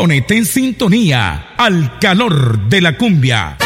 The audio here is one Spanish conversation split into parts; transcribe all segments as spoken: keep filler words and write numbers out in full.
Ponete en sintonía al calor de la cumbia.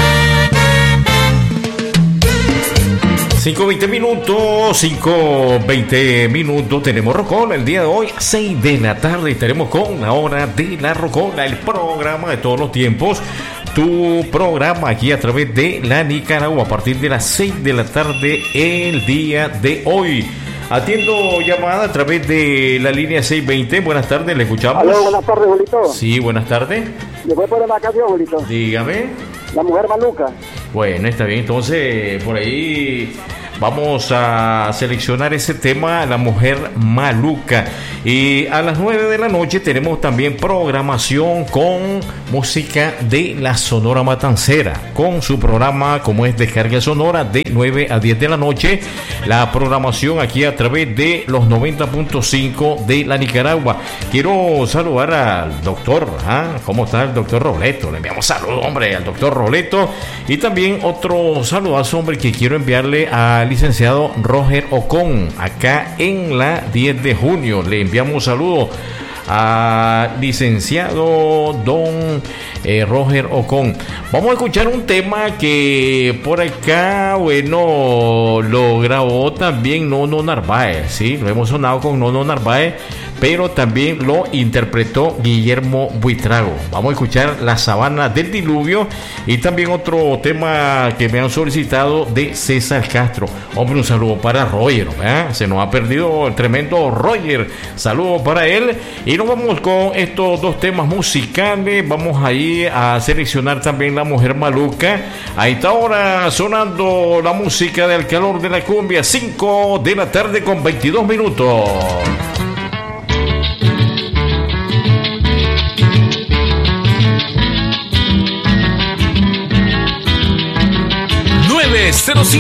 cinco veinte minutos, cinco veinte minutos, tenemos Rocola el día de hoy, seis de la tarde, estaremos con la hora de la Rocola, el programa de todos los tiempos, tu programa aquí a través de la Nicaragua, a partir de las seis de la tarde el día de hoy. Atiendo llamada a través de la línea seiscientos veinte, buenas tardes, ¿le escuchamos? Aló, buenas tardes, Julito. Sí, buenas tardes. ¿Le voy a poner una canción, Julito? Dígame. La mujer maluca. Bueno, está bien, entonces por ahí vamos a seleccionar ese tema, la mujer maluca. Y a las nueve de la noche tenemos también programación con música de la Sonora Matancera, con su programa como es Descarga Sonora de nueve a diez de la noche. La programación aquí a través de los noventa punto cinco de la Nicaragua. Quiero saludar al doctor, ¿ah? ¿Cómo está el doctor Robleto? Le enviamos saludos, hombre, al doctor Robleto. Y también otro saludazo, hombre, que quiero enviarle al licenciado Roger Ocon, acá en la diez de junio. Le enviamos saludos al licenciado don eh, Roger Ocon. Vamos a escuchar un tema que por acá, bueno, lo grabó también Nono Narváez, ¿sí? Lo hemos sonado con Nono Narváez, pero también lo interpretó Guillermo Buitrago. Vamos a escuchar La Sabana del Diluvio y también otro tema que me han solicitado de César Castro. Hombre, un saludo para Roger, ¿eh? Se nos ha perdido el tremendo Roger. Saludo para él. Y nos vamos con estos dos temas musicales. Vamos ahí a seleccionar también La Mujer Maluca. Ahí está ahora sonando la música del calor de la cumbia. cinco de la tarde con veintidós minutos. nueve cero cinco